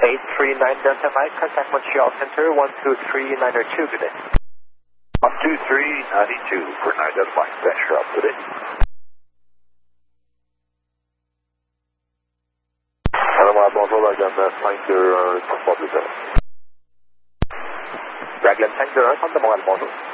839 Delta Mike, contact Montreal Center, 12392, good day. 12392 for 9 Delta Mike, thanks for help, good day. Alors, bonjour, Raglan 521, transport 2 Raglan 521, centre de Montréal, bonjour.